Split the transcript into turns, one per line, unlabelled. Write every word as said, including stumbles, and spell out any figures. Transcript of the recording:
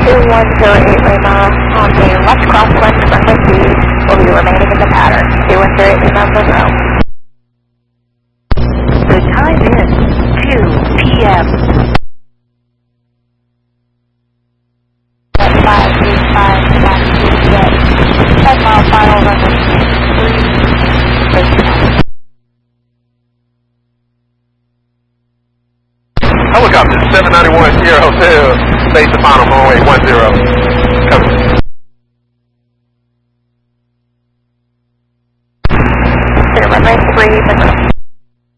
two one zero eight Lima on the left crosswind runway C will be remaining in the pattern. two one zero eight Lima Monroe.
The time is two P M
At five eight five one two six. ten mile final runway three.
Helicopter seven ninety-one Sierra Hotel, stage the final runway one zero. Coming.
Runway three, Monroe.